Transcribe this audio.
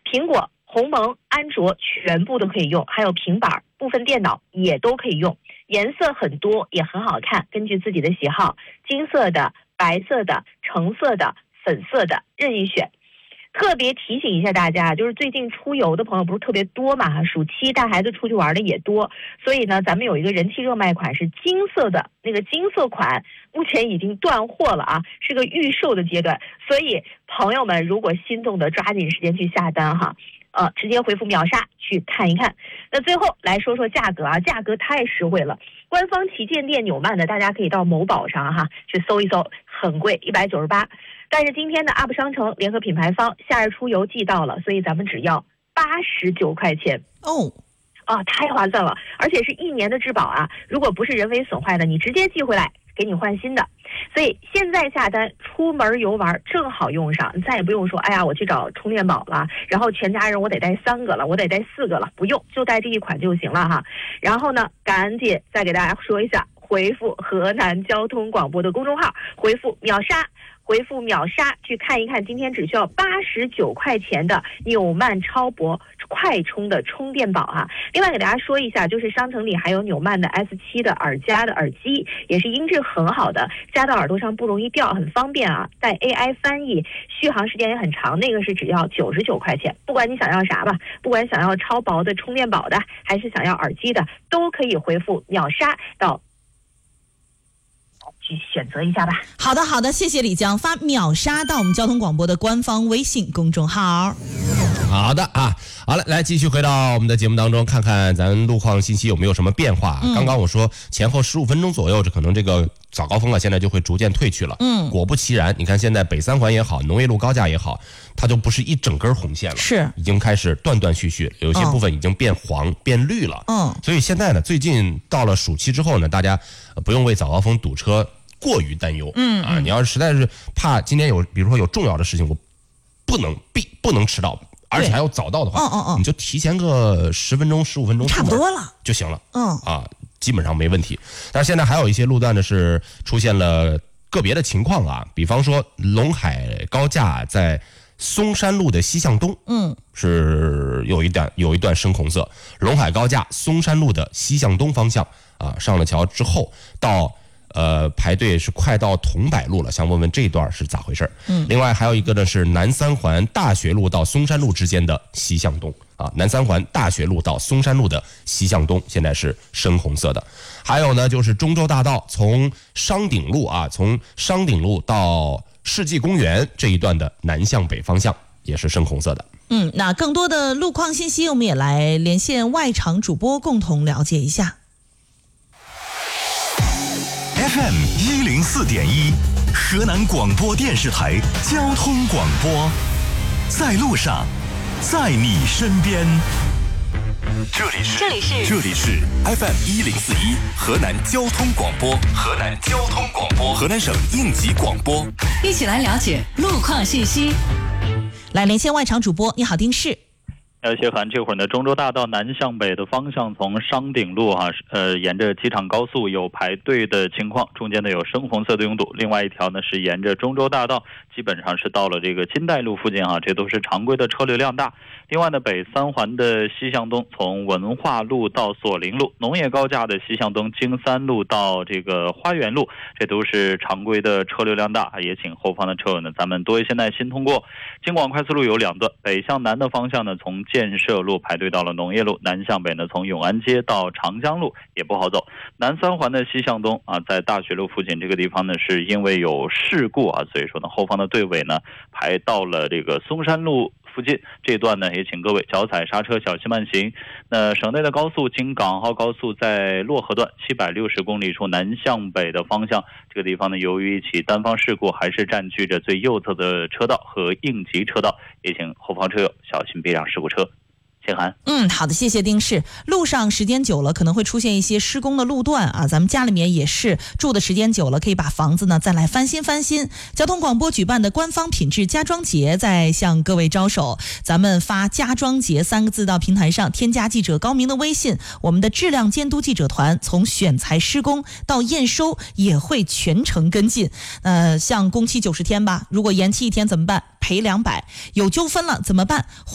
苹果、鸿蒙、安卓全部都可以用，还有平板、部分电脑也都可以用。颜色很多，也很好看，根据自己的喜好，金色的、白色的、橙色的、粉色的，任意选。特别提醒一下大家，就是最近出游的朋友不是特别多嘛，暑期带孩子出去玩的也多，所以呢，咱们有一个人气热卖款是金色的，那个金色款目前已经断货了啊，是个预售的阶段，所以朋友们如果心动的，抓紧时间去下单哈。直接回复秒杀去看一看。那最后来说说价格啊，价格太实惠了。官方旗舰店纽曼的，大家可以到某宝上哈去搜一搜，很贵，198。但是今天的 UP 商城联合品牌方夏日出游季到了，所以咱们只要89块钱哦。 太划算了，而且是1年的质保啊！如果不是人为损坏的，你直接寄回来给你换新的。所以现在下单，出门游玩正好用上，你再也不用说，哎呀，我去找充电宝了，然后全家人我得带3个了，我得带4个了，不用，就带这一款就行了哈。然后呢，赶紧再给大家说一下，回复河南交通广播的公众号，回复秒杀。回复秒杀去看一看，今天只需要89块钱的纽曼超薄快充的充电宝啊！另外给大家说一下，就是商城里还有纽曼的 S7的耳夹的耳机，也是音质很好的，夹到耳朵上不容易掉，很方便啊，带 AI 翻译，续航时间也很长，那个是只要99块钱。不管你想要啥吧，不管想要超薄的充电宝的，还是想要耳机的，都可以回复秒杀到。去选择一下吧。 好的，谢谢李江，发秒杀到我们交通广播的官方微信公众号。 好的啊，好了，来继续回到我们的节目当中，看看咱路况信息有没有什么变化。刚刚我说前后15分钟左右，这可能这个早高峰啊，现在就会逐渐退去了。果不其然，你看现在北三环也好，农业路高架也好，它就不是一整根红线了， 是已经开始断断续续，有些部分已经变黄、变绿了。所以现在呢，最近到了暑期之后呢，大家不用为早高峰堵车过于担忧。你要是实在是怕今天比如说有重要的事情，我不能迟到，而且还要早到的话，你就提前个10分钟、15分钟， 差不多了就行了。基本上没问题。但是现在还有一些路段呢是出现了个别的情况啊，比方说陇海高架在松山路的西向东，是有一段深红色。陇海高架松山路的西向东方向啊，上了桥之后到排队是快到桐柏路了，想问问这一段是咋回事？另外还有一个呢是南三环大学路到松山路之间的西向东啊，南三环大学路到松山路的西向东现在是深红色的。还有呢就是中州大道从商鼎路到世纪公园这一段的南向北方向也是深红色的。 那更多的路况信息我们也来连线外场主播共同了解一下。 FM 104.1，河南广播电视台交通广播，在路上，在你身边。这里是 FM 104.1，河南交通广播，河南省应急广播， 一起来了解路况信息。 来连线外场主播，你好，丁氏。 谢涵，这会儿呢，中州大道南向北的方向，从商鼎路沿着机场高速有排队的情况，中间呢有深红色的拥堵。另外一条呢是沿着中州大道，基本上是到了这个金代路附近这都是常规的车流量大。另外呢，北三环的西向东，从文化路到索林路，农业高架的西向东，京三路到这个花园路，这都是常规的车流量大，也请后方的车友呢，咱们多一些耐心通过。京广快速路有2段，北向南的方向呢，从建设路排队到了农业路，南向北呢，从永安街到长江路也不好走。南三环的西向东在大学路附近这个地方呢，是因为有事故所以说呢，后方的队尾呢排到了这个松山路附近，这段呢也请各位脚踩刹车，小心慢行。那省内的高速，京港澳高速在洛河段760公里处南向北的方向，这个地方呢由于一起单方事故，还是占据着最右侧的车道和应急车道，也请后方车友小心别让事故车。 好的，谢谢丁氏。路上时间久了可能会出现一些施工的路段咱们家里面也是住的时间久了，可以把房子呢再来翻新。交通广播举办的官方品质家装节在向各位招手，咱们发家装节3个字到平台上，添加记者高明的微信，我们的质量监督记者团从选材施工到验收也会全程跟进。像工期90天吧，如果延期1天怎么办？赔200，有纠纷了怎么办？